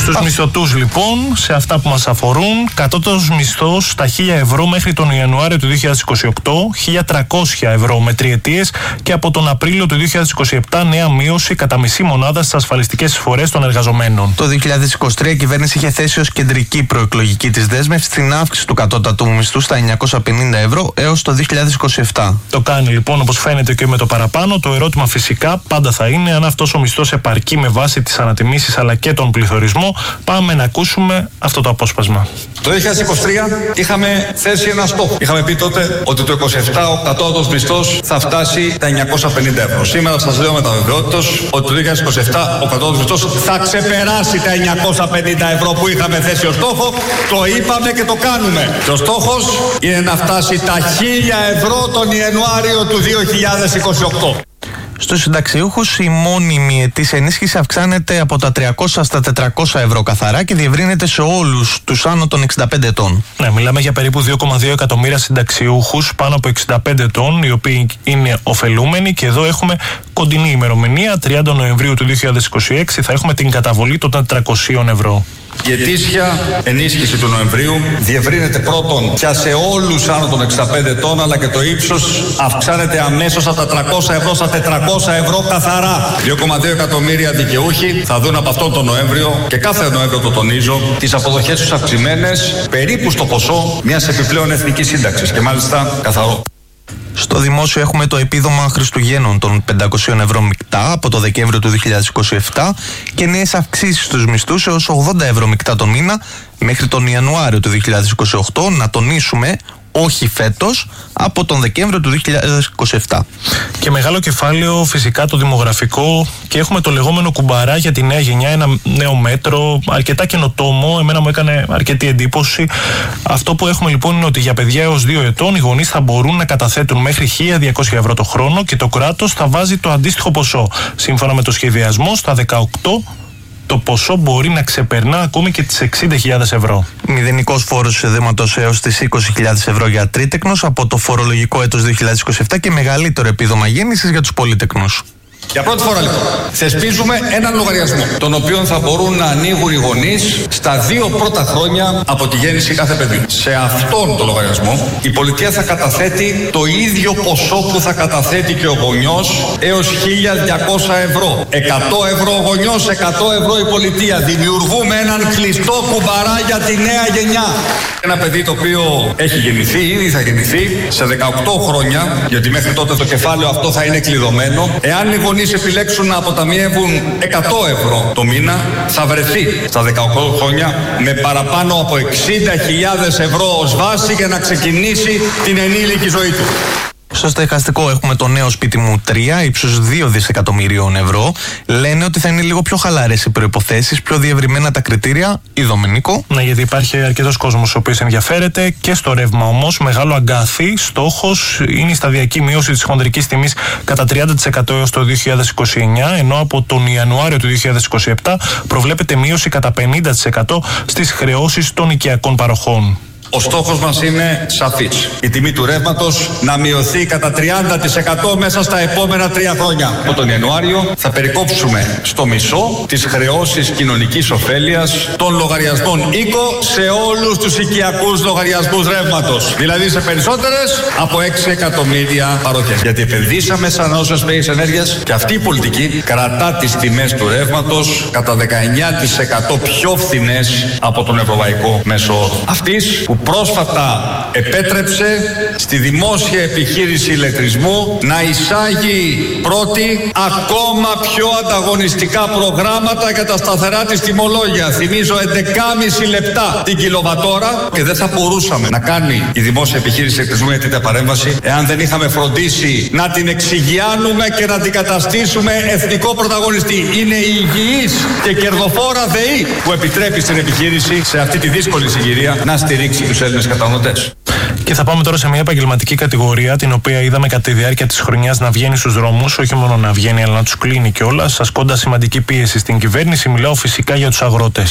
Στους μισθωτούς λοιπόν, σε αυτά που μας αφορούν, κατώτατος μισθός στα 1.000 ευρώ μέχρι τον Ιανουάριο του 2028, 1.300 ευρώ με τριετίες και από τον Απρίλιο του 2027 νέα μείωση κατά μισή μονάδα στις ασφαλιστικές εισφορές των εργαζομένων. Το 2023 η κυβέρνηση είχε θέσει ως κεντρική προεκλογική της δέσμευση την αύξηση του κατώτατου μισθού στα 950 ευρώ έως το 2027. Το κάνει λοιπόν, όπως φαίνεται, και με το παραπάνω. Το ερώτημα φυσικά πάντα θα είναι αν αυτός ο μισθός επαρκεί με βάση τις ανατιμήσεις αλλά και τον πληθωρισμό. Πάμε να ακούσουμε αυτό το απόσπασμα. Το 2023 είχαμε θέσει ένα στόχο. Είχαμε πει τότε ότι το 27 ο κατώτατος μισθός θα φτάσει τα 950 ευρώ. Σήμερα σας λέω με τα βεβαιότητας ότι το 2027 ο κατώτατος μισθός θα ξεπεράσει τα 950 ευρώ που είχαμε θέσει ως στόχο. Το είπαμε και το κάνουμε. Και ο στόχος είναι να φτάσει τα 1.000 ευρώ τον Ιανουάριο του 2028. Στους συνταξιούχους η μόνιμη ετήσια ενίσχυση αυξάνεται από τα 300 στα 400 ευρώ καθαρά και διευρύνεται σε όλους τους άνω των 65 ετών. Ναι, μιλάμε για περίπου 2,2 εκατομμύρια συνταξιούχους πάνω από 65 ετών, οι οποίοι είναι ωφελούμενοι, και εδώ έχουμε κοντινή ημερομηνία, 30 Νοεμβρίου του 2026 θα έχουμε την καταβολή των 400 ευρώ. Η ετήσια ενίσχυση του Νοεμβρίου διευρύνεται πρώτον πια σε όλους άνω των 65 ετών, αλλά και το ύψος αυξάνεται αμέσως από τα 300 ευρώ στα 400 ευρώ καθαρά. 2,2 εκατομμύρια δικαιούχοι θα δουν από αυτόν τον Νοέμβριο, και κάθε Νοέμβριο το τονίζω, τις αποδοχές τους αυξημένες περίπου στο ποσό μιας επιπλέον εθνικής σύνταξης, και μάλιστα καθαρό. Στο δημόσιο έχουμε το επίδομα Χριστουγέννων των 500 ευρώ μεικτά από το Δεκέμβριο του 2027 και νέες αυξήσεις στους μισθούς έως 80 ευρώ μεικτά τον μήνα μέχρι τον Ιανουάριο του 2028, να τονίσουμε, όχι φέτος, από τον Δεκέμβριο του 2027. Και μεγάλο κεφάλαιο φυσικά το δημογραφικό, και έχουμε το λεγόμενο κουμπαρά για τη νέα γενιά, ένα νέο μέτρο, αρκετά καινοτόμο, εμένα μου έκανε αρκετή εντύπωση. Αυτό που έχουμε λοιπόν είναι ότι για παιδιά έως 2 ετών οι γονείς θα μπορούν να καταθέτουν μέχρι 1.200 ευρώ το χρόνο και το κράτος θα βάζει το αντίστοιχο ποσό. Σύμφωνα με το σχεδιασμό, στα 18 το ποσό μπορεί να ξεπερνά ακόμη και τις 60.000 ευρώ. Μηδενικός φόρος εισοδήματος έως τις 20.000 ευρώ για τρίτεκνους από το φορολογικό έτος 2027 και μεγαλύτερο επίδομα γέννησης για τους πολύτεκνους. Για πρώτη φορά λοιπόν θεσπίζουμε έναν λογαριασμό, τον οποίο θα μπορούν να ανοίγουν οι γονείς στα 2 πρώτα χρόνια από τη γέννηση κάθε παιδιού. Σε αυτόν τον λογαριασμό η πολιτεία θα καταθέτει το ίδιο ποσό που θα καταθέτει και ο γονιός, έως 1.200 ευρώ. 100 ευρώ ο γονιός, 100 ευρώ η πολιτεία. Δημιουργούμε έναν κλειστό κουμπαρά για τη νέα γενιά. Ένα παιδί το οποίο έχει γεννηθεί, ήδη θα γεννηθεί σε 18 χρόνια, γιατί μέχρι τότε το κεφάλαιο αυτό θα είναι κλειδωμένο. Εάν οι γονείς επιλέξουν να αποταμιεύουν 100 ευρώ το μήνα, θα βρεθεί στα 18 χρόνια με παραπάνω από 60.000 ευρώ ως βάση για να ξεκινήσει την ενήλικη ζωή του. Στο στεγαστικό έχουμε το νέο σπίτι μου 3, ύψους 2 δισεκατομμυρίων ευρώ. Λένε ότι θα είναι λίγο πιο χαλαρές οι προϋποθέσεις, πιο διευρυμένα τα κριτήρια. Ειδομηνικό. Ναι, γιατί υπάρχει αρκετός κόσμος ο οποίος ενδιαφέρεται και στο ρεύμα όμως. Μεγάλο αγκάθι. Στόχος είναι η σταδιακή μείωση της χονδρικής τιμής κατά 30% έως το 2029, ενώ από τον Ιανουάριο του 2027 προβλέπεται μείωση κατά 50% στις χρεώσεις των οικιακών παροχών. Ο στόχος μας είναι σαφής. Η τιμή του ρεύματος να μειωθεί κατά 30% μέσα στα επόμενα 3 χρόνια. Από τον Ιανουάριο θα περικόψουμε στο μισό τις χρεώσεις κοινωνικής ωφέλειας των λογαριασμών οίκο σε όλους τους οικιακούς λογαριασμούς ρεύματος. Δηλαδή σε περισσότερες από 6 εκατομμύρια παροχές. Γιατί επενδύσαμε σαν όσες μέγεις ενέργειας και αυτή η πολιτική κρατά τις τιμές του ρεύματος κατά 19% πιο φθηνές από τον ευρωπαϊκό μέσο όρο. Αυτής που πρόσφατα επέτρεψε στη δημόσια επιχείρηση ηλεκτρισμού να εισάγει πρώτη ακόμα πιο ανταγωνιστικά προγράμματα για τα σταθερά της τιμολόγια. Θυμίζω 11,5 λεπτά την κιλοβατόρα, και δεν θα μπορούσαμε να κάνει η δημόσια επιχείρηση ηλεκτρισμού μια τέτοια παρέμβαση εάν δεν είχαμε φροντίσει να την εξηγιάνουμε και να την καταστήσουμε εθνικό πρωταγωνιστή. Είναι η υγιής και κερδοφόρα ΔΕΗ που επιτρέπει στην επιχείρηση σε αυτή τη δύσκολη συγκυρία να στηρίξει τους Έλληνες καταναλωτές. Και θα πάμε τώρα σε μια επαγγελματική κατηγορία, την οποία είδαμε κατά τη διάρκεια της χρονιάς να βγαίνει στους δρόμους, όχι μόνο να βγαίνει, αλλά να τους κλείνει κιόλας, ασκώντας σημαντική πίεση στην κυβέρνηση. Μιλάω φυσικά για τους αγρότες.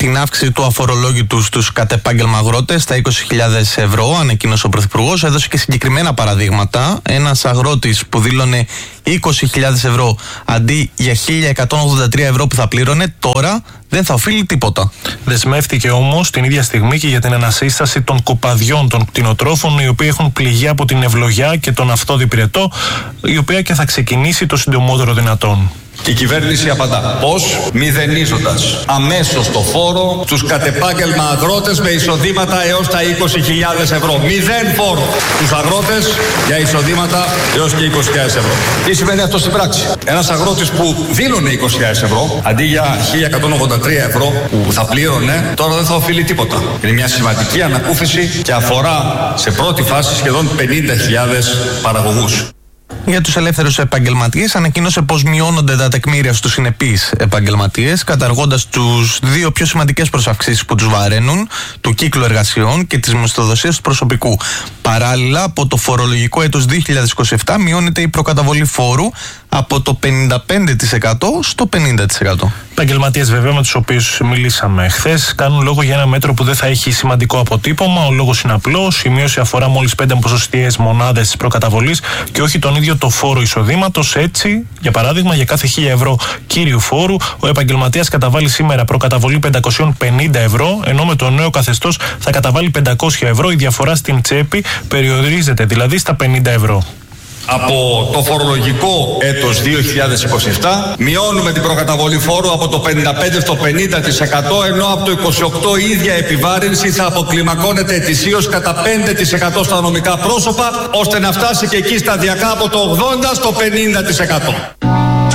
την αύξηση του αφορολόγητου στους κατ' επάγγελμα αγρότες στα 20.000 ευρώ, ανακοίνωσε ο Πρωθυπουργός. Έδωσε και συγκεκριμένα παραδείγματα. Ένας αγρότης που δήλωνε 20.000 ευρώ αντί για 1.183 ευρώ που θα πλήρωνε, τώρα δεν θα οφείλει τίποτα. Δεσμεύτηκε όμως την ίδια στιγμή και για την ανασύσταση των κοπαδιών των κτηνοτρόφων, οι οποίοι έχουν πληγεί από την ευλογιά και τον αυτόδη πυρετό, η οποία και θα ξεκινήσει το συντομότερο δυνατόν. Η κυβέρνηση απαντά. Πώς? Μηδενίζοντας αμέσως το φόρο στους κατ' επάγγελμα αγρότες με εισοδήματα έως τα 20.000 ευρώ. 0 φόρο στους αγρότες για εισοδήματα έως και 20.000 ευρώ. Τι σημαίνει αυτό στην πράξη? Ένας αγρότης που δήλωνε 20.000 ευρώ αντί για 1.183 ευρώ που θα πλήρωνε, τώρα δεν θα οφείλει τίποτα. Είναι μια σημαντική ανακούφιση και αφορά σε πρώτη φάση σχεδόν 50.000 παραγωγούς. Για τους ελεύθερους επαγγελματίες ανακοίνωσε πως μειώνονται τα τεκμήρια στους συνεπείς επαγγελματίες, καταργώντας τους δύο πιο σημαντικές προσαυξήσεις που τους βαραίνουν, του κύκλου εργασιών και της μισθοδοσίας του προσωπικού. Παράλληλα, από το φορολογικό έτος 2027 μειώνεται η προκαταβολή φόρου από το 55% στο 50%. Επαγγελματίες βέβαια με τους οποίους μιλήσαμε χθες κάνουν λόγο για ένα μέτρο που δεν θα έχει σημαντικό αποτύπωμα. Ο λόγος είναι απλός. Η μείωση αφορά μόλις 5 ποσοστιαίες μονάδες της προκαταβολής και όχι τον ίδιο το φόρο εισοδήματος. Έτσι, για παράδειγμα, για κάθε 1.000 ευρώ κύριου φόρου, ο επαγγελματίας καταβάλει σήμερα προκαταβολή 550 ευρώ, ενώ με το νέο καθεστώς θα καταβάλει 500 ευρώ. Η διαφορά στην τσέπη περιορίζεται δηλαδή στα 50 ευρώ. Από το φορολογικό έτος 2027 μειώνουμε την προκαταβολή φόρου από το 55% στο 50%, ενώ από το 28% η ίδια επιβάρυνση θα αποκλιμακώνεται ετησίως κατά 5% στα νομικά πρόσωπα, ώστε να φτάσει και εκεί σταδιακά από το 80% στο 50%.